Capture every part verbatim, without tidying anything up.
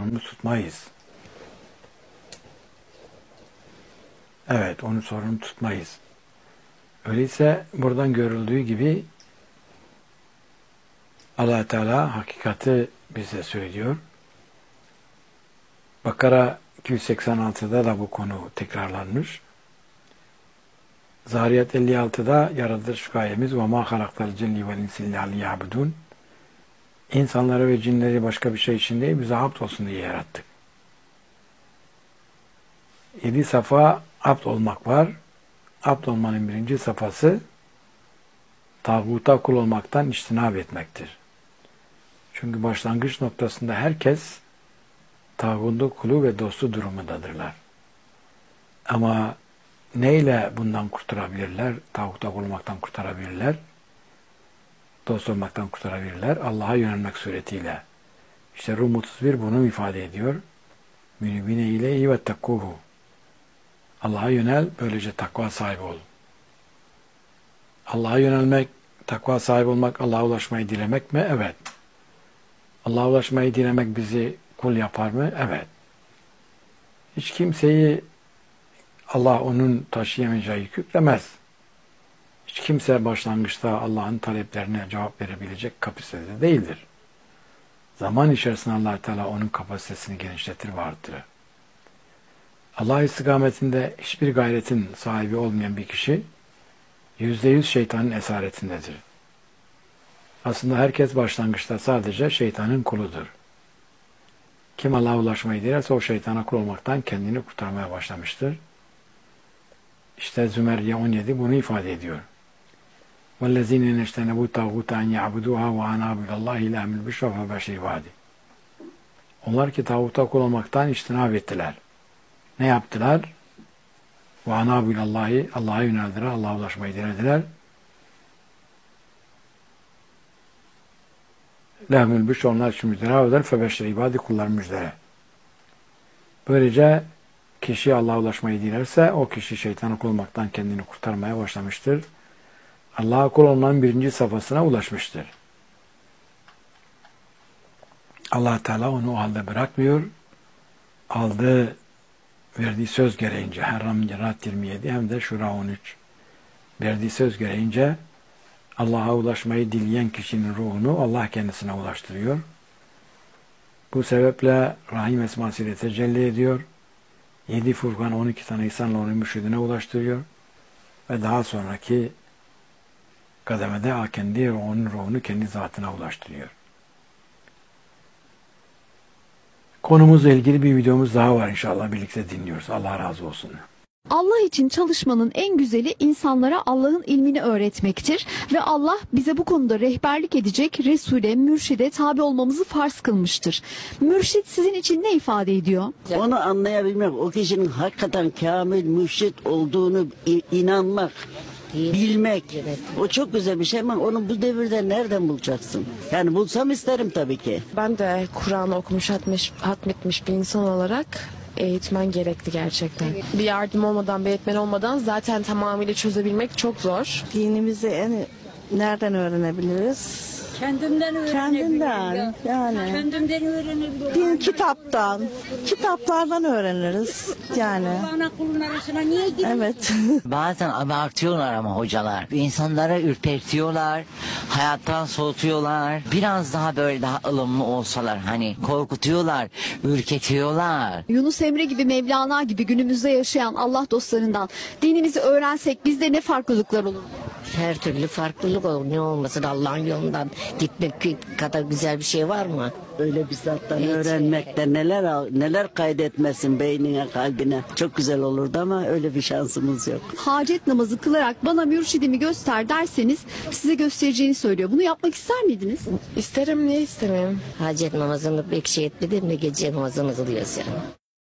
sorumlu tutmayız. Evet, onu sorumlu tutmayız. Öyleyse buradan görüldüğü gibi Allah Teala hakikati bize söylüyor. Bakara iki yüz seksen altıda da bu konu tekrarlanmış. Zariyat elli altıda yaratılış gayemiz وَمَا خَلَقْتَ الْجِنِّ وَالْاِنْسِ اِلَّا لِيَعْبُدُونَ İnsanları ve cinleri başka bir şey için değil, bize abd olsun diye yarattık. Yedi safa abd olmak var. Abd olmanın birinci safhası tağuta kul olmaktan içtinab etmektir. Çünkü başlangıç noktasında herkes tağutun kulu ve dostu durumundadırlar. Ama neyle bundan kurtarabilirler? Tağuta kul olmaktan kurtarabilirler. Dost olmaktan kurtarabilirler. Allah'a yönelmek suretiyle. İşte Rum otuz bir bunu ifade ediyor. Münibine ile iyi ve takkuhu. Allah'a yönel, böylece takva sahibi ol. Allah'a yönelmek, takva sahibi olmak, Allah'a ulaşmayı dilemek mi? Evet. Allah'a ulaşmayı dilemek bizi kul yapar mı? Evet. Hiç kimseyi Allah onun taşıyamayacağı yük yüklemez. Hiç kimse başlangıçta Allah'ın taleplerine cevap verebilecek kapasitede değildir. Zaman içerisinde Allah Teala onun kapasitesini genişletir ve arttırır. Allah istikametinde hiçbir gayretin sahibi olmayan bir kişi yüzde yüz şeytanın esaretindedir. Aslında herkes başlangıçta sadece şeytanın kuludur. Kim Allah'a ulaşmayı dilerse o şeytana kul olmaktan kendini kurtarmaya başlamıştır. İşte Zümeriye on yedi bunu ifade ediyor. وَالَّذ۪ينَ نَجْتَنَبُوا تَغُوتَ اَنْ يَعْبُدُوهَا وَاَنَابُ اللّٰهِ اِلَى مِلْ بِشْرَ فَبَشِرْ vadi. Onlar ki tağuta kul olmaktan içtinab ettiler. Ne yaptılar? وَاَنَابُ اللّٰهِ Allah'a yöneldiler, Allah'a ulaşmayı dilediler. لَهْمُ الْبِشْرَ onlar için müjdere öder. فَبَشِرْ ibadi kullar müjdere. Böylece kişi Allah'a ulaşmayı dilerse o kişi şeytana kul olmaktan kendini kurtarmaya başlamıştır. Allah'a kul olmanın birinci safhasına ulaşmıştır. Allah Teala onu o halde bırakmıyor. Aldığı, verdiği söz gereğince Herram Cerat yirmi yedi hem de Şura on üç verdiği söz gereğince Allah'a ulaşmayı dileyen kişinin ruhunu Allah kendisine ulaştırıyor. Bu sebeple Rahim esmasıyla tecelli ediyor. Yedi Furkan on iki tane insanla onu mürşidine ulaştırıyor. Ve daha sonraki kademede kendi onun ruhunu kendi zatına ulaştırıyor. Konumuzla ilgili bir videomuz daha var inşallah. Birlikte dinliyoruz. Allah razı olsun. Allah için çalışmanın en güzeli insanlara Allah'ın ilmini öğretmektir ve Allah bize bu konuda rehberlik edecek Resul'e, mürşide tabi olmamızı farz kılmıştır. Mürşit sizin için ne ifade ediyor? Onu anlayabilmek, o kişinin hakikaten kamil mürşit olduğunu inanmak, bilmek, o çok güzel bir şey ama onu bu devirde nereden bulacaksın? Yani bulsam isterim tabii ki. Ben de Kur'an'ı okumuş, hatmetmiş, hatmetmiş bir insan olarak eğitmen gerekti gerçekten. Bir yardım olmadan, bir eğitmen olmadan zaten tamamıyla çözebilmek çok zor. Dinimizi en nereden öğrenebiliriz? Kendimden öğrenebilirim. Kendinden, yani. Kendimden öğrenebilirim. Din kitaptan, kitaplardan öğreniriz yani. Bana kulun arasına niye gidiyorsun? Evet. Bazen abartıyorlar ama hocalar. İnsanları ürpertiyorlar, hayattan soğutuyorlar. Biraz daha böyle daha ılımlı olsalar, hani korkutuyorlar, ürketiyorlar. Yunus Emre gibi, Mevlana gibi günümüzde yaşayan Allah dostlarından dinimizi öğrensek bizde ne farklılıklar olur? Her türlü farklılık olur. Ne olmasın, Allah'ın yolundan gitmek kadar güzel bir şey var mı? Öyle bir zattan Evet. öğrenmekte neler al- neler kaydetmesin beynine, kalbine. Çok güzel olurdu ama öyle bir şansımız yok. Hacet namazı kılarak bana mürşidimi göster derseniz size göstereceğini söylüyor. Bunu yapmak ister miydiniz? İsterim, niye istemeyeyim? Hacet namazını pek şey etmedim de gece namazını kılıyoruz yani.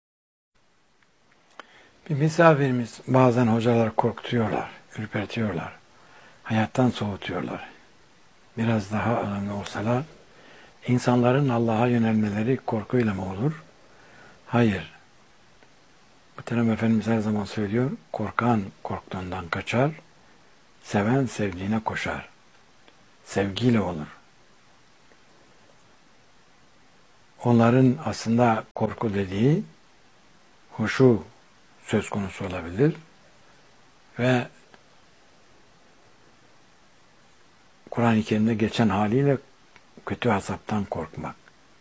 Bir misafirimiz bazen hocalar korkutuyorlar, ürpertiyorlar. Hayattan soğutuyorlar. Biraz daha önemli olsalar, insanların Allah'a yönelmeleri korkuyla mı olur? Hayır. Muhterem Efendimiz her zaman söylüyor, korkan korktuğundan kaçar, seven sevdiğine koşar. Sevgiyle olur. onların aslında korku dediği huşu söz konusu olabilir ve Kur'an-ı Kerim'de geçen haliyle kötü hesaptan korkmak.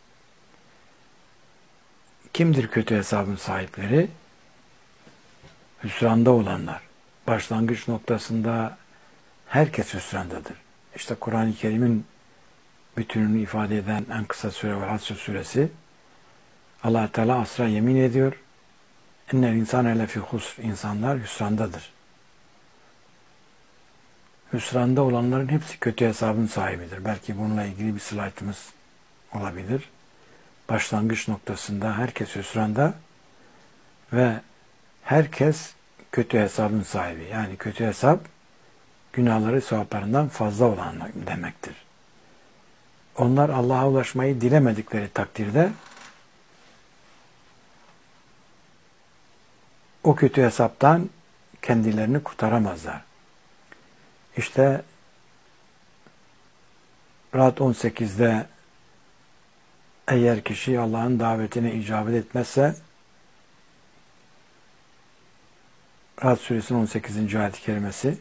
Kimdir kötü hesabın sahipleri? Hüsranda olanlar. Başlangıç noktasında herkes hüsrandadır. İşte Kur'an-ı Kerim'in bütününü ifade eden en kısa sure ve Hasr suresi, Allah Teala asra yemin ediyor. İnnel insane lefî husr. İnsanlar hüsrandadır. Hüsranda olanların hepsi kötü hesabın sahibidir. Belki bununla ilgili bir slaytımız olabilir. Başlangıç noktasında herkes hüsranda ve herkes kötü hesabın sahibi. Yani kötü hesap günahları sevaplarından fazla olan demektir. Onlar Allah'a ulaşmayı dilemedikleri takdirde o kötü hesaptan kendilerini kurtaramazlar. İşte Ra'd on sekizde eğer kişi Allah'ın davetine icabet etmezse, Ra'd suresinin on sekizinci ayet-i kerimesi,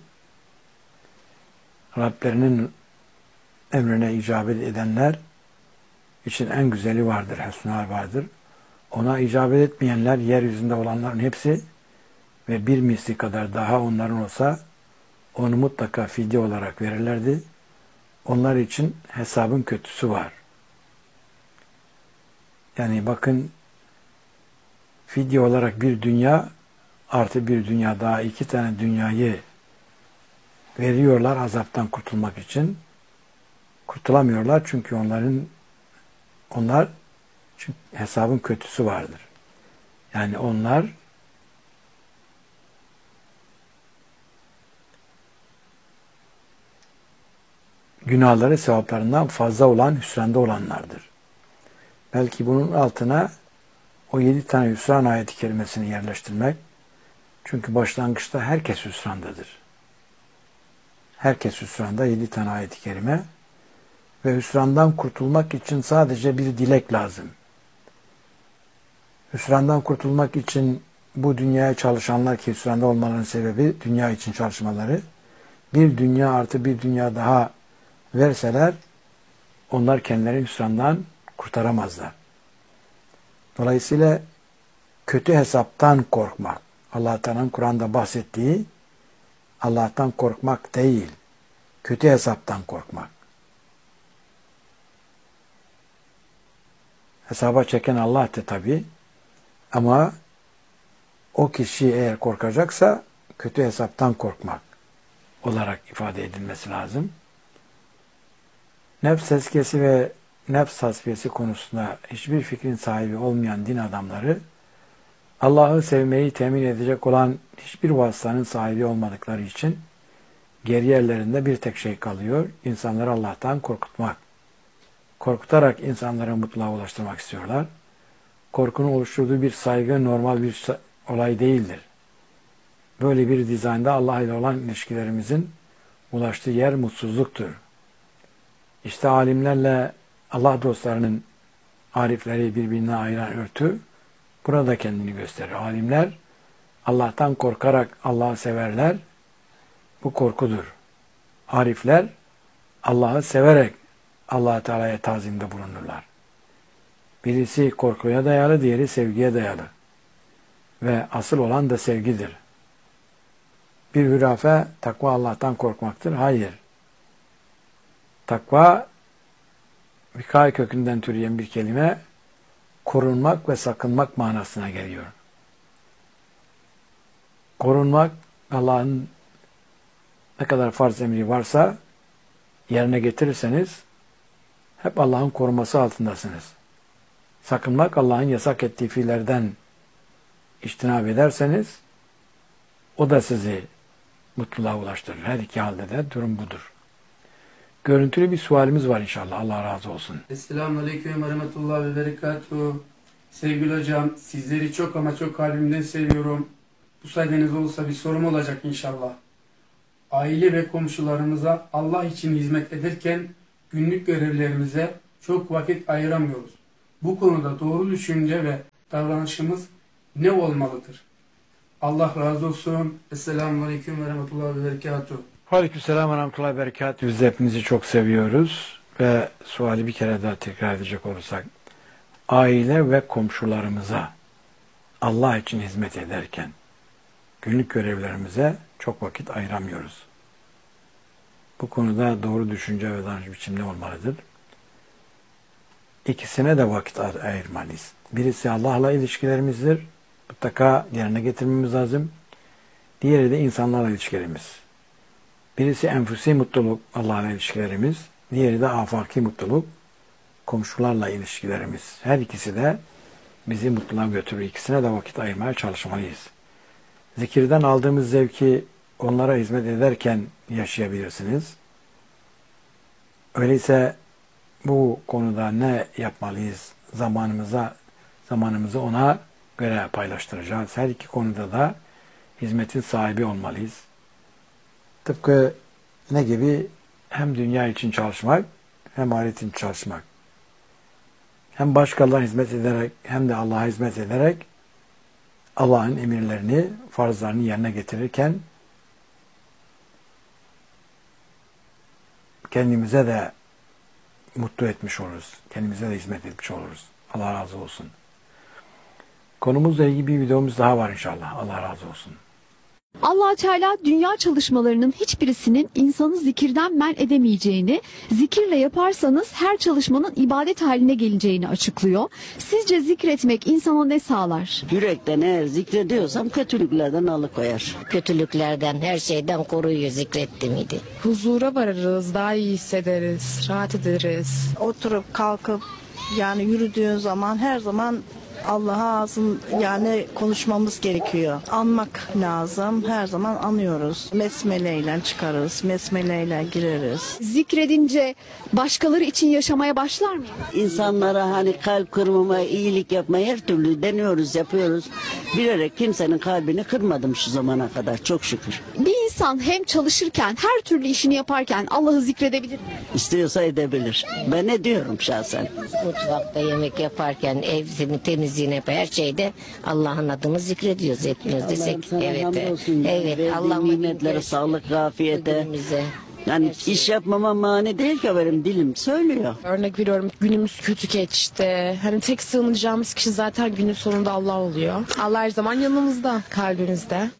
Rablerinin emrine icabet edenler için en güzeli vardır, hüsnühal vardır. Ona icabet etmeyenler, yeryüzünde olanların hepsi ve bir misli kadar daha onların olsa onu mutlaka fidye olarak verirlerdi. Onlar için hesabın kötüsü var. Yani bakın, fidye olarak bir dünya artı bir dünya, daha iki tane dünyayı veriyorlar azaptan kurtulmak için. Kurtulamıyorlar çünkü onların onlar çünkü hesabın kötüsü vardır. Yani onlar günahları sevaplarından fazla olan, hüsranda olanlardır. Belki bunun altına o yedi tane hüsran ayeti kerimesini yerleştirmek. Çünkü başlangıçta herkes hüsrandadır. Herkes hüsranda, yedi tane ayet-i kerime. Ve hüsrandan kurtulmak için sadece bir dilek lazım. Hüsrandan kurtulmak için bu dünyaya çalışanlar, ki hüsranda olmalarının sebebi dünya için çalışmaları, bir dünya artı bir dünya daha verseler onlar kendilerini hüsrandan kurtaramazlar. Dolayısıyla kötü hesaptan korkmak, Allah Teala'nın Kur'an'da bahsettiği Allah'tan korkmak değil, kötü hesaptan korkmak. Hesaba çeken Allah'tı tabi, ama o kişi eğer korkacaksa kötü hesaptan korkmak olarak ifade edilmesi lazım. Nefs tezkiyesi ve nefs hasbiyesi konusunda hiçbir fikrin sahibi olmayan din adamları, Allah'ı sevmeyi temin edecek olan hiçbir vasıtanın sahibi olmadıkları için geriye ellerinde bir tek şey kalıyor: İnsanları Allah'tan korkutmak. Korkutarak insanları mutluluğa ulaştırmak istiyorlar. Korkunun oluşturduğu bir saygı normal bir olay değildir. Böyle bir dizaynda Allah ile olan ilişkilerimizin ulaştığı yer mutsuzluktur. İşte alimlerle Allah dostlarının, arifleri birbirine ayıran örtü burada kendini gösterir. Alimler Allah'tan korkarak Allah'ı severler. Bu korkudur. Arifler Allah'ı severek Allah Teala'ya tazimde bulunurlar. Birisi korkuya dayalı, diğeri sevgiye dayalı. Ve asıl olan da sevgidir. Bir hürafe takva Allah'tan korkmaktır. Hayır. Takva, vikâye kökünden türeyen bir kelime, korunmak ve sakınmak manasına geliyor. Korunmak, Allah'ın ne kadar farz emri varsa yerine getirirseniz hep Allah'ın koruması altındasınız. Sakınmak, Allah'ın yasak ettiği fiillerden içtinab ederseniz o da sizi mutluluğa ulaştırır. Her iki halde de durum budur. Görüntülü bir sualimiz var inşallah. Allah razı olsun. Esselamualeyküm ve rahmetullahi ve berekatuhu. Sevgili hocam, sizleri çok ama çok kalbimden seviyorum. Bu sayeniz olsa bir sorum olacak inşallah. Aile ve komşularımıza Allah için hizmet ederken günlük görevlerimize çok vakit ayıramıyoruz. Bu konuda doğru düşünce ve davranışımız ne olmalıdır? Allah razı olsun. Esselamu Aleyküm ve Rahmetullahi ve Berekatuhu. Aleykümselam ve Rahmetullahi ve Berekatuhu. Biz de hepinizi çok seviyoruz ve suali bir kere daha tekrar edecek olursak, aile ve komşularımıza Allah için hizmet ederken günlük görevlerimize çok vakit ayıramıyoruz. Bu konuda doğru düşünce ve davranış biçimli olmalıdır. İkisine de vakit ayırmalıyız. Birisi Allah'la ilişkilerimizdir. Mutlaka yerine getirmemiz lazım. Diğeri de insanlarla ilişkilerimiz. Birisi enfüsi mutluluk, Allah'la ilişkilerimiz. Diğeri de afaki mutluluk, komşularla ilişkilerimiz. Her ikisi de bizi mutluluğa götürür. İkisine de vakit ayırmaya çalışmalıyız. Zikirden aldığımız zevki onlara hizmet ederken yaşayabilirsiniz. Öyleyse bu konuda ne yapmalıyız? Zamanımıza, zamanımızı ona göre paylaştıracağız. Her iki konuda da hizmetin sahibi olmalıyız. Tıpkı ne gibi? Hem dünya için çalışmak, hem ahiret için çalışmak. Hem başkalarına hizmet ederek, hem de Allah'a hizmet ederek Allah'ın emirlerini, farzlarını yerine getirirken kendimize de mutlu etmiş oluruz. Kendimize de hizmet etmiş oluruz. Allah razı olsun. Konumuzla ilgili bir videomuz daha var inşallah. Allah razı olsun. Allah Teala dünya çalışmalarının hiçbirisinin insanı zikirden men edemeyeceğini, zikirle yaparsanız her çalışmanın ibadet haline geleceğini açıklıyor. Sizce zikretmek insana ne sağlar? Yürekten eğer zikrediyorsam kötülüklerden alıkoyar. Kötülüklerden, her şeyden koruyor zikretti miydi? Huzura varırız, daha iyi hissederiz, rahat ederiz. Oturup kalkıp yani yürüdüğün zaman her zaman Allah'a ağzın yani konuşmamız gerekiyor. Anmak lazım. Her zaman anıyoruz. Besmeleyle çıkarız. Besmeleyle gireriz. Zikredince başkaları için yaşamaya başlar mı? İnsanlara hani kalp kırmama, iyilik yapmayı her türlü deniyoruz, yapıyoruz. Bilerek kimsenin kalbini kırmadım şu zamana kadar. Çok şükür. Bir insan hem çalışırken, her türlü işini yaparken Allah'ı zikredebilir mi? İstiyorsa edebilir. Ben ne diyorum şahsen? Mutfakta yemek yaparken, evini temizliğini yapar, her şeyde Allah'ın adını zikrediyoruz hepimiz Allah'ım desek. sana Evet, hamdolsun. evet. Verdiğin Allah'ın nimetlere sağlık, afiyete. Günümüze. Yani iş yapmama mani değil ki benim dilim söylüyor. Örnek veriyorum, günümüz kötü geçti. Hani tek sığınacağımız kişi zaten günün sonunda Allah oluyor. Allah her zaman yanımızda, kalbimizde.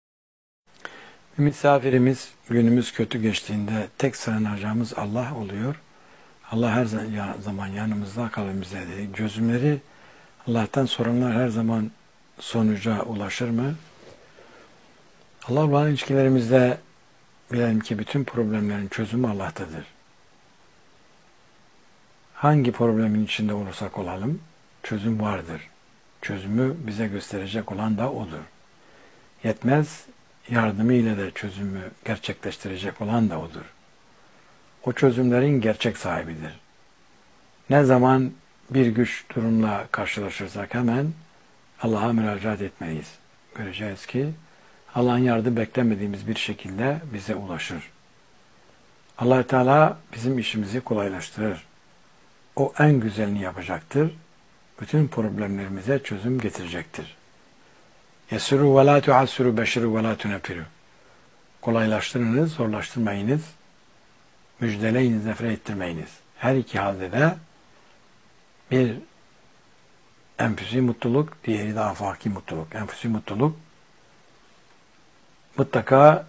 Misafirimiz günümüz kötü geçtiğinde tek sığınacağımız Allah oluyor. Allah her zaman yanımızda, kalbimizde değil. Çözümleri Allah'tan soranlar her zaman sonuca ulaşır mı? Allah'la ilişkilerimizde bilelim ki bütün problemlerin çözümü Allah'tadır. Hangi problemin içinde olursak olalım, çözüm vardır. Çözümü bize gösterecek olan da O'dur. Yetmez, yardımı ile de çözümü gerçekleştirecek olan da O'dur. O çözümlerin gerçek sahibidir. Ne zaman bir güç durumla karşılaşırsak hemen Allah'a müracaat etmeliyiz. Göreceğiz ki Allah'ın yardımı beklemediğimiz bir şekilde bize ulaşır. Allah Teala bizim işimizi kolaylaştırır. O en güzelini yapacaktır. Bütün problemlerimize çözüm getirecektir. Yesiru ve la tuassiru beşiru ve la tunefiru. Kolaylaştırınız, zorlaştırmayınız. Müjdeleyiniz, nefret ettirmeyiniz. Her iki halde de bir enfüsi mutluluk, diğeri de afaki mutluluk. Enfüsi mutluluk mutlaka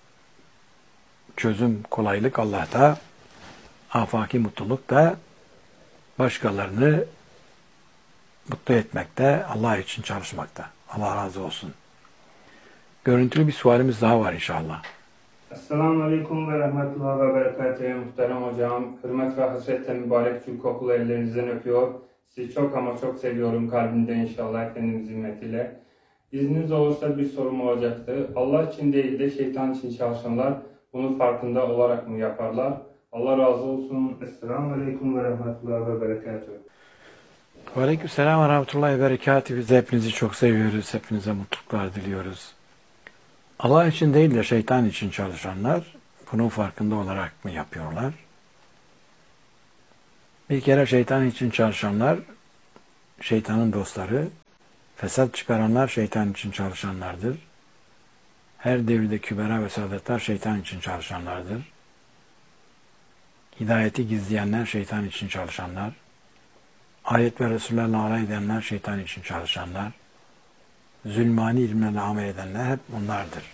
çözüm, kolaylık Allah'ta. Afaki mutluluk da başkalarını mutlu etmekte, Allah için çalışmakta. Allah razı olsun. Görüntülü bir sualimiz daha var inşallah. Esselamu Aleyküm ve Rahmetullahi ve Berekatuhu. Muhterem hocam, hürmet ve hasretle mübarek gül kokulu ellerinizden öpüyor. Sizi çok ama çok seviyorum kalbimde inşallah efendimiz hizmetiyle. İzniniz olursa bir sorum olacaktı. Allah için değil de şeytan için çalışanlar bunun farkında olarak mı yaparlar? Allah razı olsun. Esselamu Aleyküm ve Rahmetullahi ve Berekatuhu. Aleykümselam ve Rahmetullahi ve Berekatuhu. Biz de hepinizi çok seviyoruz. Hepinize mutluluklar diliyoruz. Allah için değil de şeytan için çalışanlar bunun farkında olarak mı yapıyorlar? Bir kere şeytan için çalışanlar şeytanın dostları, fesat çıkaranlar şeytan için çalışanlardır. Her devirde kübera ve saadetler şeytan için çalışanlardır. Hidayeti gizleyenler şeytan için çalışanlar. Ayet ve Resullerle alay edenler şeytan için çalışanlar. Zulmani ilimlerle amel edenler hep bunlardır.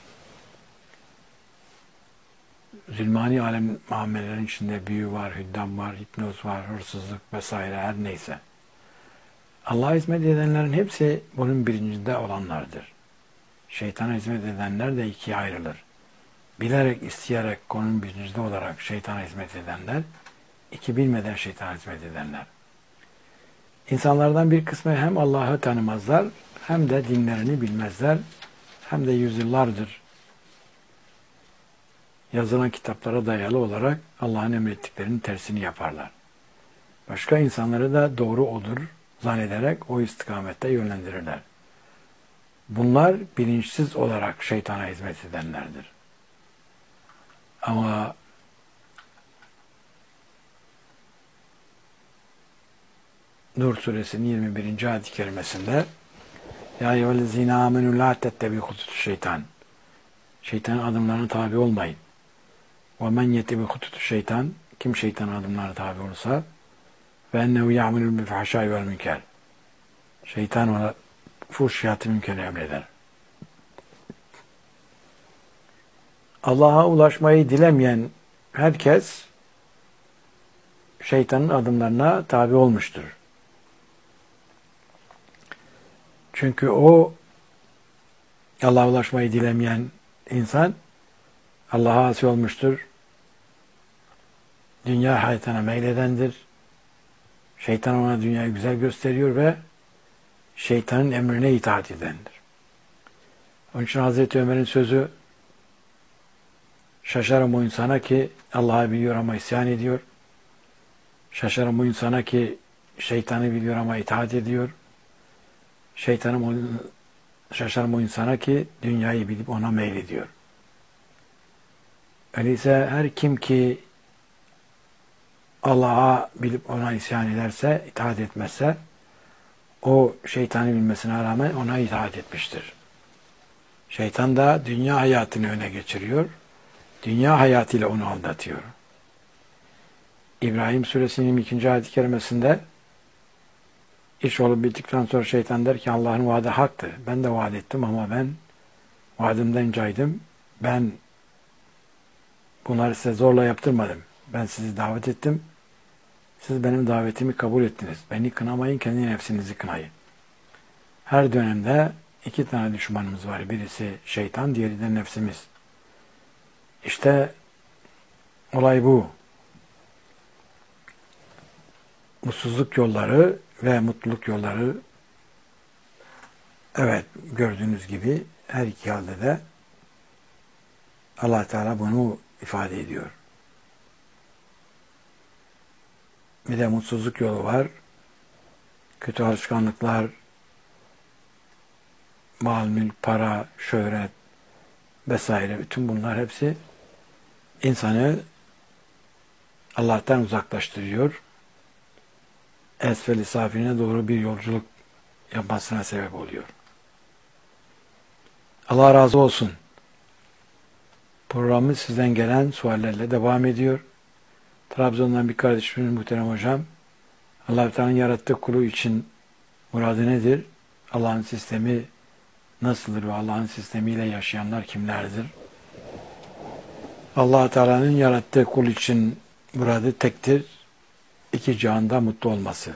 Zulmani alem muamelelerin içinde büyü var, hüddam var, hipnoz var, hırsızlık vesaire her neyse. Allah'a hizmet edenlerin hepsi bunun bilincinde olanlardır. Şeytana hizmet edenler de ikiye ayrılır. Bilerek, isteyerek, konunun bilincinde olarak şeytana hizmet edenler, iki bilmeden şeytana hizmet edenler. İnsanlardan bir kısmı hem Allah'ı tanımazlar, hem de dinlerini bilmezler, hem de yüzyıllardır yazılan kitaplara dayalı olarak Allah'ın emrettiklerinin tersini yaparlar. Başka insanları da doğru odur zannederek o istikamette yönlendirirler. Bunlar bilinçsiz olarak şeytana hizmet edenlerdir. Ama Nur suresinin yirmi birinci ayet-i kerimesinde Ya eyyühellezine amenü la tettebi hututu şeytan. Şeytanın adımlarına tabi olmayın. Ve men yettebi hututu şeytan. Kim şeytanın adımlarına tabi olursa ve ennehu ya'melü bil fahşai vel münker. Şeytan ona fuhşiyatı münkeri emreder. Allah'a ulaşmayı dilemeyen herkes şeytanın adımlarına tabi olmuştur. Çünkü o Allah'a ulaşmayı dilemeyen insan Allah'a asi olmuştur. Dünya hayatına meyledendir. Şeytan ona dünyayı güzel gösteriyor ve şeytanın emrine itaat edendir. Onun için Hazreti Ömer'in sözü şaşarım o insana ki Allah'ı biliyor ama isyan ediyor. Şaşarım o insana ki şeytanı biliyor ama itaat ediyor. Şeytanım o, şaşarım o insana ki dünyayı bilip ona meylediyor. Öyleyse her kim ki Allah'a bilip ona isyan ederse, itaat etmezse o şeytanı bilmesine rağmen ona itaat etmiştir. Şeytan da dünya hayatını öne geçiriyor. Dünya hayatıyla onu aldatıyor. İbrahim suresinin yirmi ikinci ayet-i kerimesinde iş olup bittikten sonra şeytan der ki Allah'ın vaadi haktı. Ben de vaat ettim ama ben vaadimden caydım. Ben bunları size zorla yaptırmadım. Ben sizi davet ettim. Siz benim davetimi kabul ettiniz. Beni kınamayın, kendi nefsinizi kınayın. Her dönemde iki tane düşmanımız var. Birisi şeytan, diğeri de nefsimiz. İşte olay bu. Mutsuzluk yolları ve mutluluk yolları, evet gördüğünüz gibi her iki halde de Allah Teala bunu ifade ediyor. Bir de mutsuzluk yolu var. Kötü alışkanlıklar, mal, mülk, para, şöhret vesaire, bütün bunlar hepsi insanı Allah'tan uzaklaştırıyor. Esfel-i safine doğru bir yolculuk yapmasına sebep oluyor. Allah razı olsun. Programımız sizden gelen suallerle devam ediyor. Trabzon'dan bir kardeşimiz muhterem hocam, Allah-u Teala'nın yarattığı kulu için muradı nedir? Allah'ın sistemi nasıldır ve Allah'ın sistemiyle yaşayanlar kimlerdir? Allah-u Teala'nın yarattığı kul için muradı tektir. İki cihanda mutlu olması.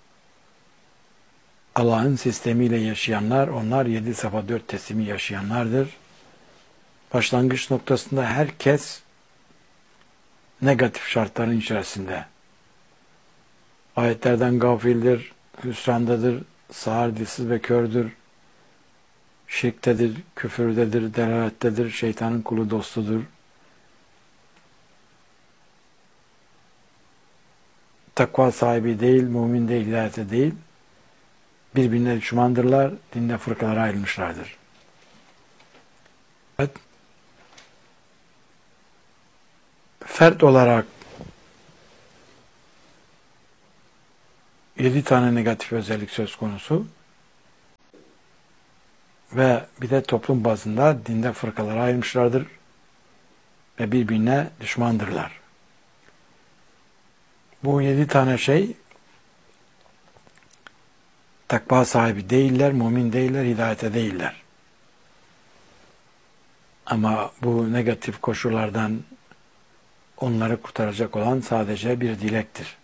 Allah'ın sistemiyle yaşayanlar, onlar yedi safa dört teslimi yaşayanlardır. Başlangıç noktasında herkes negatif şartların içerisinde. Ayetlerden gafildir, hüsrandadır, sağır, dilsiz ve kördür, şirktedir, küfürdedir, delalettedir, şeytanın kulu dostudur. Takva sahibi değil, mümin değil, hidayete değil. Birbirine düşmandırlar, dinde fırkalara ayrılmışlardır. Evet. Fert olarak yedi tane negatif özellik söz konusu. Ve bir de toplum bazında dinde fırkalara ayrılmışlardır ve birbirine düşmandırlar. Bu yedi tane şey takva sahibi değiller, mümin değiller, hidayete değiller. Ama bu negatif koşullardan onları kurtaracak olan sadece bir dilektir.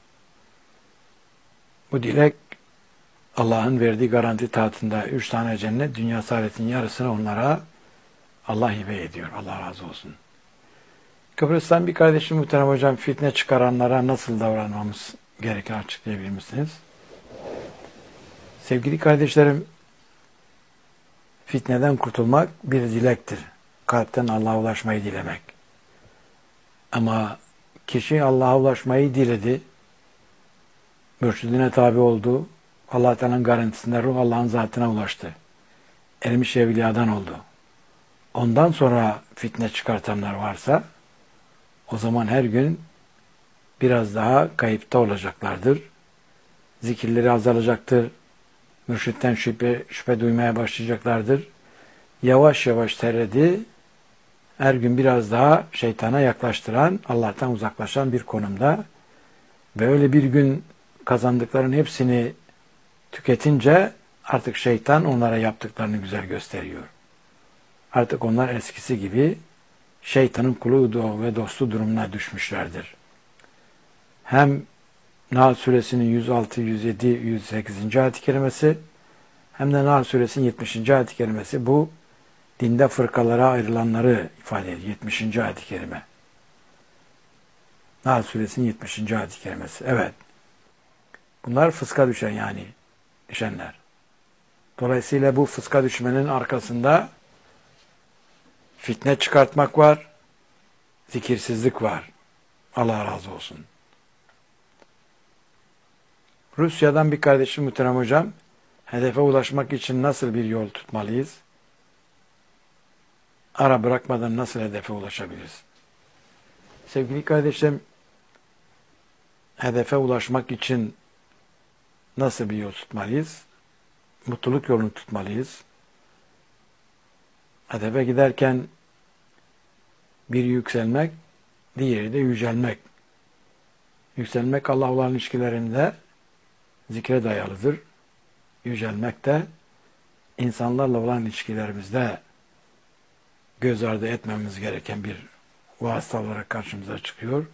Bu dilek Allah'ın verdiği garanti tahtında üç tane cennet, dünya saadetin yarısını onlara Allah hibe ediyor. Allah razı olsun. Kıbrıs'tan bir kardeşim muhterem hocam, fitne çıkaranlara nasıl davranmamız gerekir açıklayabilir misiniz? Sevgili kardeşlerim, fitneden kurtulmak bir dilektir. Kalpten Allah'a ulaşmayı dilemek. Ama kişi Allah'a ulaşmayı diledi, mürşidine tabi oldu, Allah Teala'nın garantisinde ruh Allah'ın zatına ulaştı. Ermiş evliyadan oldu. Ondan sonra fitne çıkartanlar varsa, o zaman her gün biraz daha kayıpta olacaklardır. Zikirleri azalacaktır. Mürşitten şüphe, şüphe duymaya başlayacaklardır. Yavaş yavaş terledi. Her gün biraz daha şeytana yaklaştıran, Allah'tan uzaklaşan bir konumda. Ve öyle bir gün kazandıkların hepsini tüketince artık şeytan onlara yaptıklarını güzel gösteriyor. Artık onlar eskisi gibi şeytanın kulu ve dostu durumuna düşmüşlerdir. Hem Nahl Suresinin yüz altı, yüz yedi, yüz sekizinci ayet-i kerimesi hem de Nahl Suresinin yetmişinci ayet-i kerimesi bu dinde fırkalara ayrılanları ifade ediyor. yetmişinci ayet-i kerime. Nahl Suresinin yetmişinci ayet-i kerimesi. Evet. Bunlar fıska düşen yani. Düşenler. Dolayısıyla bu fıska düşmenin arkasında fitne çıkartmak var, zikirsizlik var. Allah razı olsun. Rusya'dan bir kardeşim muhterem hocam, hedefe ulaşmak için nasıl bir yol tutmalıyız? Ara bırakmadan nasıl hedefe ulaşabiliriz? Sevgili kardeşim, hedefe ulaşmak için nasıl bir yol tutmalıyız? Mutluluk yolunu tutmalıyız. Hedefe giderken bir yükselmek, diğeri de yücelmek. Yükselmek Allah olan ilişkilerinde zikre dayalıdır. Yücelmek de insanlarla olan ilişkilerimizde göz ardı etmemiz gereken bir vasıta olarak karşımıza çıkıyor.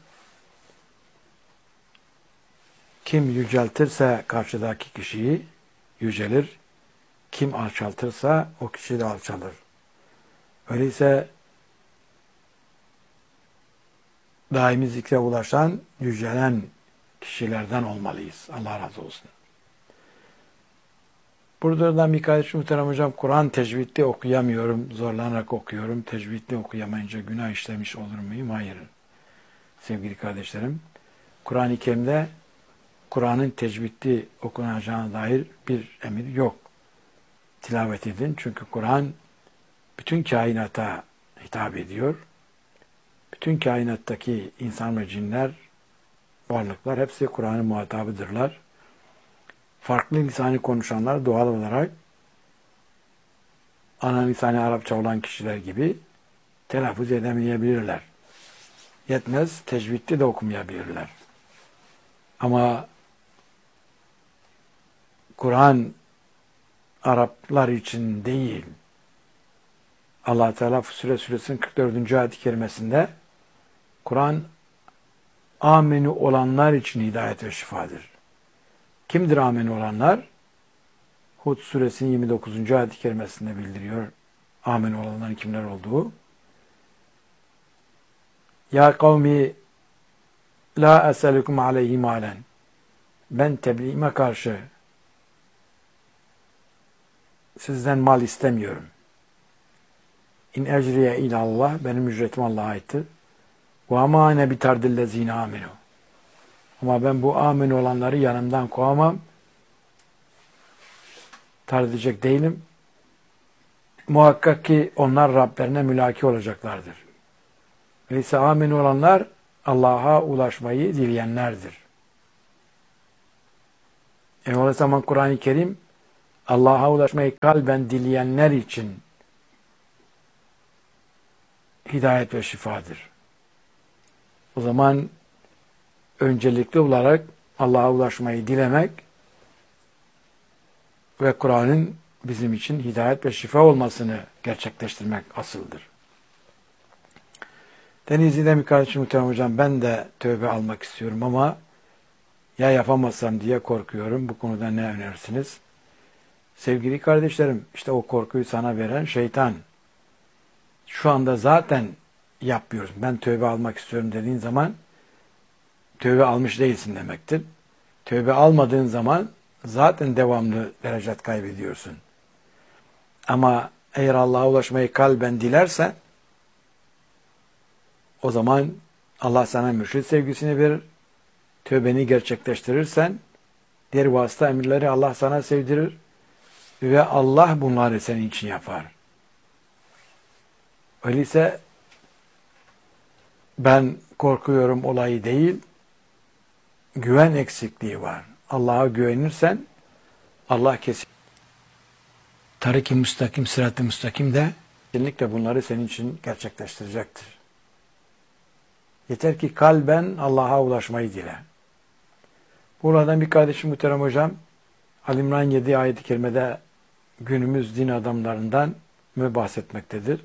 Kim yüceltirse karşıdaki kişiyi yücelir. Kim alçaltırsa o kişi de alçalır. Öyleyse daimi zikre ulaşan, yücelen kişilerden olmalıyız. Allah razı olsun. Buradan bir kardeşim muhterem hocam, Kur'an tecvidli okuyamıyorum, zorlanarak okuyorum. Tecvidli okuyamayınca günah işlemiş olur muyum? Hayır. Sevgili kardeşlerim, Kur'an-ı Kerim'de Kur'an'ın tecvidli okunacağına dair bir emir yok. Tilavet edin. Çünkü Kur'an bütün kainata hitap ediyor. Bütün kainattaki insan ve cinler, varlıklar hepsi Kur'an'ın muhatabıdırlar. Farklı lisanı konuşanlar doğal olarak ana lisanı Arapça olan kişiler gibi telaffuz edemeyebilirler. Yetmez, tecvidli de okumayabilirler. Ama Kur'an Araplar için değil. Allah Teala Fussilet Suresinin kırk dördüncü ayet-i kerimesinde Kur'an ameni olanlar için hidayet ve şifadır. Kimdir ameni olanlar? Hud Suresinin yirmi dokuzuncu ayet-i kerimesinde bildiriyor ameni olanların kimler olduğu. Ya kavmi la eselukum aleyhi malen. Ben tebliğime karşı sizden mal istemiyorum. İn ecriye ilallah, benim ücretim Allah'a aittir. Ve amane bitardillezine aminu. Ama ben bu amin olanları yanımdan kovamam. Tard edecek değilim. Muhakkak ki onlar Rablerine mülaki olacaklardır. Öyleyse amin olanlar Allah'a ulaşmayı dileyenlerdir. E o zaman Kur'an-ı Kerim Allah'a ulaşmayı kalben dileyenler için hidayet ve şifadır. O zaman öncelikli olarak Allah'a ulaşmayı dilemek ve Kur'an'ın bizim için hidayet ve şifa olmasını gerçekleştirmek asıldır. Denizli'de bir kardeşim muhterem hocam, ben de tövbe almak istiyorum ama ya yapamazsam diye korkuyorum. Bu konuda ne önerirsiniz? Sevgili kardeşlerim, işte o korkuyu sana veren şeytan. Şu anda zaten yapmıyoruz. Ben tövbe almak istiyorum dediğin zaman tövbe almış değilsin demektir. Tövbe almadığın zaman zaten devamlı derecat kaybediyorsun. Ama eğer Allah'a ulaşmayı kalben dilersen o zaman Allah sana mürşid sevgisini verir. Tövbeni gerçekleştirirsen diğer vasıta emirleri Allah sana sevdirir ve Allah bunları senin için yapar. Öyleyse ben korkuyorum olayı değil, güven eksikliği var. Allah'a güvenirsen Allah kesin. Tarik-i müstakim, sırat-ı müstakim de kesinlikle bunları senin için gerçekleştirecektir. Yeter ki kalben Allah'a ulaşmayı dile. Buradan bir kardeşim muhterem hocam, Ali İmran yedi ayet-i kerimede günümüz din adamlarından mı bahsetmektedir?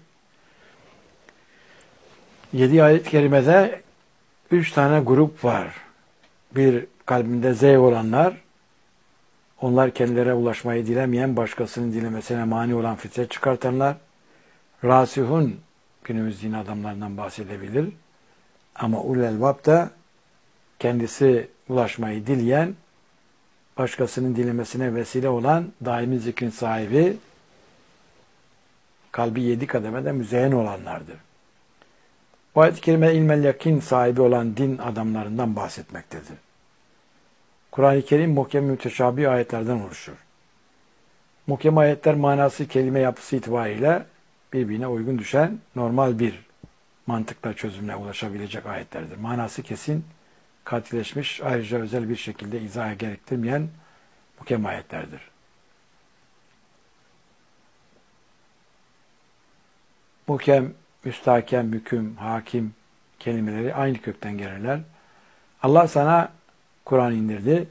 yedi ayet-i kerimede üç tane grup var. Bir, kalbinde zevk olanlar, onlar kendilere ulaşmayı dilemeyen, başkasının dilemesine mani olan fitne çıkartanlar. Rasihun, günümüz din adamlarından bahsedebilir. Ama ulul elbab da kendisi ulaşmayı dileyen, başkasının dilemesine vesile olan daimi zikrin sahibi, kalbi yedi kademede müzeyyen olanlardır. Bu ayet-i kerime ilmel yakin sahibi olan din adamlarından bahsetmektedir. Kur'an-ı Kerim muhkem müteşabih ayetlerden oluşur. Muhkem ayetler manası, kelime yapısı itibariyle birbirine uygun düşen normal bir mantıkla çözümle ulaşabilecek ayetlerdir. Manası kesin, katileşmiş, ayrıca özel bir şekilde izah gerektirmeyen muhkem ayetlerdir. Muhkem, müstahkem, hüküm, hakim kelimeleri aynı kökten gelirler. Allah sana Kur'an indirdi.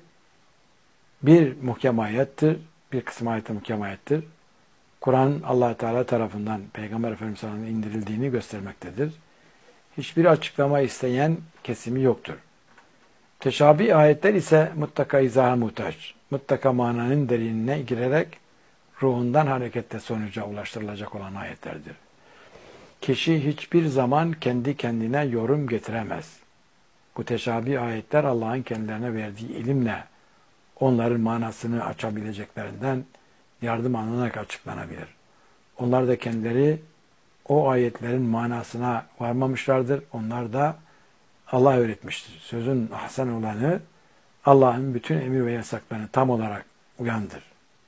Bir muhkem ayettir, bir kısım ayet-i muhkem ayettir. Kur'an Allah Teala tarafından Peygamber Efendimiz sallallahu aleyhi ve sellem'e indirildiğini göstermektedir. Hiçbir açıklama isteyen kesimi yoktur. Teşabih ayetler ise mutlaka izaha muhtaç. Mutlaka mananın derinine girerek ruhundan hareketle sonuca ulaştırılacak olan ayetlerdir. Kişi hiçbir zaman kendi kendine yorum getiremez. Bu teşabih ayetler Allah'ın kendilerine verdiği ilimle onların manasını açabileceklerinden yardım alınarak açıklanabilir. Onlar da kendileri o ayetlerin manasına varmamışlardır. Onlar da Allah öğretmiştir. Sözün ahsen olanı Allah'ın bütün emir ve yasaklarını tam olarak uyandır.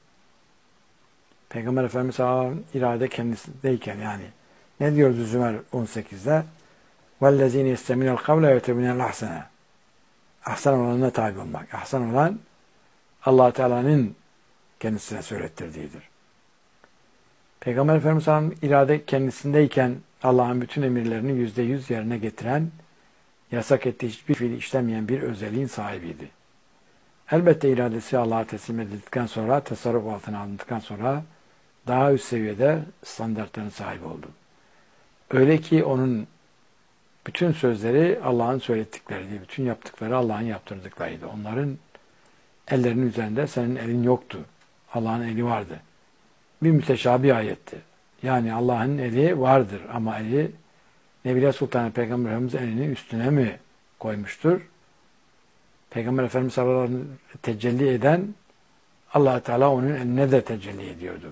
Peygamber Efendimiz Allah'ın irade kendisindeyken yani ne diyordu Zümer on sekizde? وَالَّذ۪ينَ يَسْتَمِنَ الْقَوْلَ وَيَتَبِنَ الْاَحْسَنَ Ahsen olanına tabi olmak. Ahsen olan Allah Teala'nın kendisine söylettirdiğidir. Peygamber Efendimiz Allah'ın irade kendisindeyken Allah'ın bütün emirlerini yüzde yüz yerine getiren, yasak ettiği hiçbir fiili işlemeyen bir özelliğin sahibiydi. Elbette iradesi Allah'a teslim edildikten sonra, tasarruf altına alındıktan sonra daha üst seviyede standartların sahibi oldu. Öyle ki onun bütün sözleri Allah'ın söylettikleriydi. Bütün yaptıkları Allah'ın yaptırdıklarıydı. Onların ellerinin üzerinde senin elin yoktu. Allah'ın eli vardı. Bir müteşabih ayetti. Yani Allah'ın eli vardır ama eli Nebiler Sultanı Peygamber Efendimiz elinin üstüne mi koymuştur? Peygamber Efendimiz sallallahu aleyhi ve sellem tecelli eden Allah Teala onun eline de tecelli ediyordu.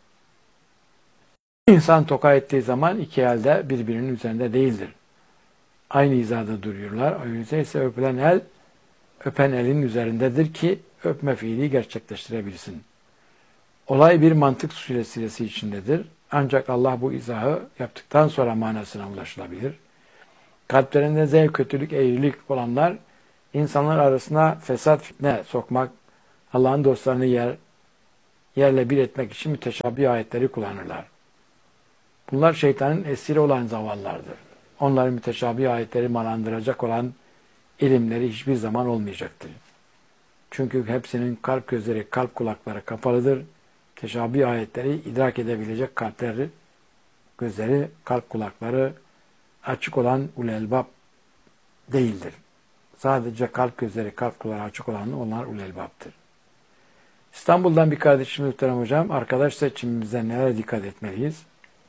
İnsan toka ettiği zaman iki elde birbirinin üzerinde değildir. Aynı hizada duruyorlar. Öyleyse ise öpülen el, öpen elin üzerindedir ki öpme fiili gerçekleştirebilsin. Olay bir mantık silsilesi içindedir. Ancak Allah bu izahı yaptıktan sonra manasına ulaşılabilir. Kalplerinde zevk, kötülük, eğrilik olanlar insanlar arasına fesat, fitne sokmak Allah'ın dostlarını yer, yerle bir etmek için müteşabih ayetleri kullanırlar. Bunlar şeytanın esiri olan zavallardır. Onların müteşabih ayetleri manandıracak olan ilimleri hiçbir zaman olmayacaktır. Çünkü hepsinin kalp gözleri, kalp kulakları kapalıdır. Müteşabih ayetleri idrak edebilecek kalpleri, gözleri, kalp kulakları açık olan ulelbab değildir. Sadece kalp gözleri, kalp kulakları açık olan onlar ulelbab'tır. İstanbul'dan bir kardeşim muhterem hocam, arkadaş seçimimizde nelere dikkat etmeliyiz?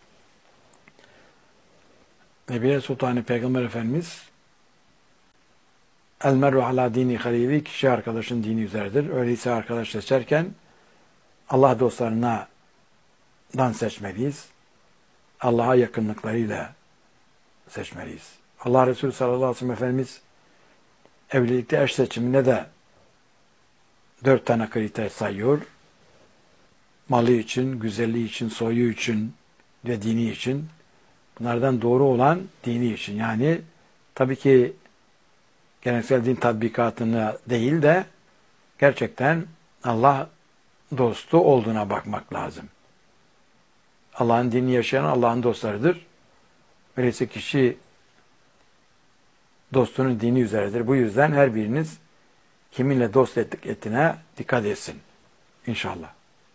Nebiye Sultanı Peygamber Efendimiz El mer'u ala dini halili, kişi arkadaşın dini üzeredir. Öyleyse arkadaş seçerken Allah dostlarından seçmeliyiz. Allah'a yakınlıklarıyla seçmeliyiz. Allah Resulü sallallahu aleyhi ve sellem Efendimiz evlilikte eş seçiminde de dört tane kriter sayıyor. Malı için, güzelliği için, soyu için ve dini için. Bunlardan doğru olan dini için. Yani tabii ki geleneksel din tatbikatına değil de gerçekten Allah dostu olduğuna bakmak lazım. Allah'ın dinini yaşayan Allah'ın dostlarıdır. Öyleyse kişi dostunun dini üzeredir. Bu yüzden her biriniz kiminle dost ettik ettiğine dikkat etsin. İnşallah.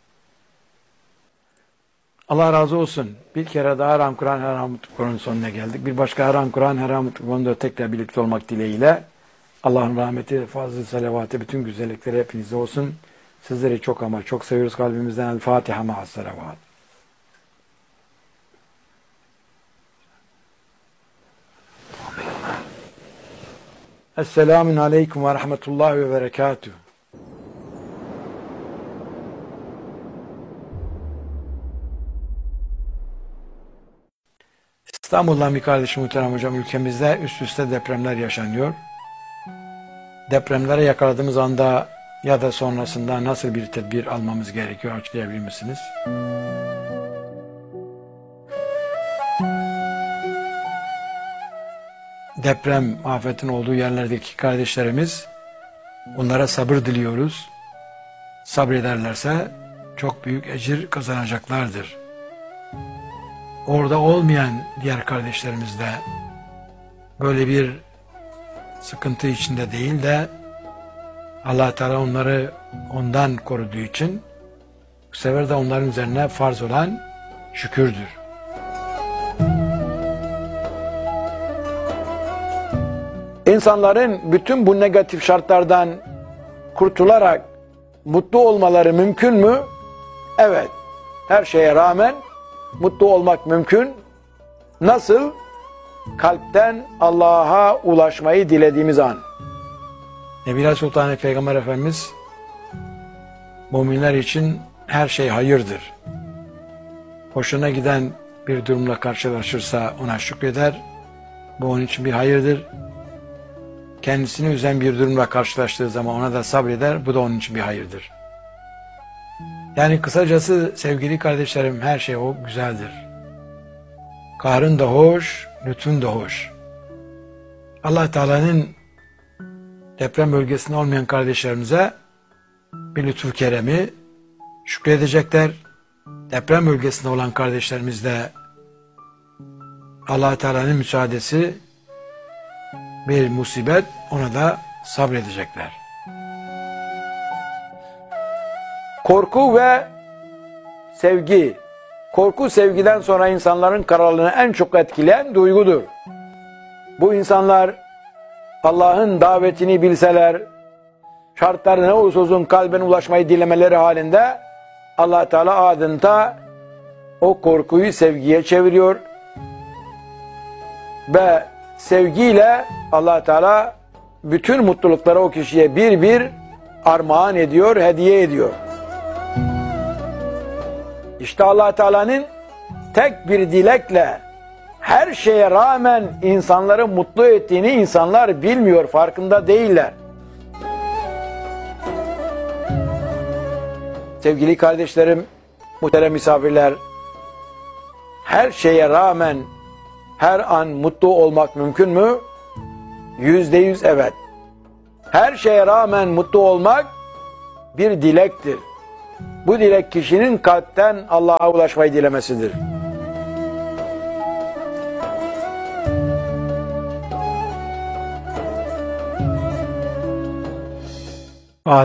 Allah razı olsun. Bir kere daha Haram Kur'an Haram Kur'an'ın sonuna geldik. Bir başka Haram Kur'an Haram Kur'an'da tekrar birlikte olmak dileğiyle Allah'ın rahmeti, fazl-ı salavatı, bütün güzellikleri hepinize olsun. Sizleri çok ama çok seviyoruz kalbimizden. El Fatiha ma'as salavat. Esselamun aleyküm ve rahmetullahi ve berekatuhu. İstanbul'dan bir kardeşim muhterem hocam, ülkemizde üst üste depremler yaşanıyor. Depremlere yakaladığımız anda ya da sonrasında nasıl bir tedbir almamız gerekiyor, açıklayabilir misiniz? Deprem afetin olduğu yerlerdeki kardeşlerimiz, onlara sabır diliyoruz. Sabrederlerse çok büyük ecir kazanacaklardır. Orada olmayan diğer kardeşlerimiz de böyle bir sıkıntı içinde değil de Allah Teala onları ondan koruduğu için bu sefer de onların üzerine farz olan şükürdür. İnsanların bütün bu negatif şartlardan kurtularak mutlu olmaları mümkün mü? Evet. Her şeye rağmen mutlu olmak mümkün. Nasıl? Kalpten Allah'a ulaşmayı dilediğimiz an. Nebiler Sultanı Peygamber Efendimiz müminler için her şey hayırdır. Hoşuna giden bir durumla karşılaşırsa ona şükreder. Bu onun için bir hayırdır. Kendisini üzen bir durumla karşılaştığı zaman ona da sabreder. Bu da onun için bir hayırdır. Yani kısacası sevgili kardeşlerim, her şey o güzeldir. Kahrın da hoş, lütfun da hoş. Allah Teala'nın deprem bölgesinde olmayan kardeşlerimize bir lütfu keremi şükredecekler. Deprem bölgesinde olan kardeşlerimiz de Allah Teala'nın müsaadesi, bir musibet, ona da sabredecekler. Korku ve sevgi. Korku sevgiden sonra insanların kararlılığını en çok etkileyen duygudur. Bu insanlar Allah'ın davetini bilseler, şartları ne olursa olsun kalbine ulaşmayı dilemeleri halinde Allah Teala adeta o korkuyu sevgiye çeviriyor ve sevgiyle Allah Teala bütün mutlulukları o kişiye bir bir armağan ediyor, hediye ediyor. İşte Allah Teala'nın tek bir dilekle her şeye rağmen insanları mutlu ettiğini insanlar bilmiyor, farkında değiller. Sevgili kardeşlerim, muhterem misafirler, her şeye rağmen her an mutlu olmak mümkün mü? Yüzde yüz evet. Her şeye rağmen mutlu olmak bir dilektir. Bu dilek kişinin kalpten Allah'a ulaşmayı dilemesidir.